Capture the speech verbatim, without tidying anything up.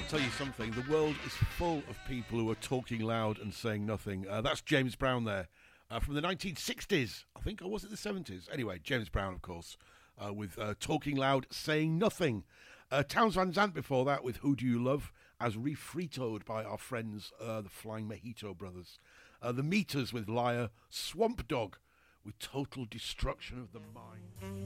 Tell you something, the world is full of people who are talking loud and saying nothing. Uh, that's James Brown there, uh, from the nineteen sixties, I think, or was it the seventies? Anyway, James Brown, of course, uh, with uh, Talking Loud, Saying Nothing. Uh, Townes Van Zandt before that with Who Do You Love, as refritoed by our friends, uh, the Flying Mojito Brothers. Uh, the Meters with Liar, Swamp Dogg with Total Destruction of the Mind.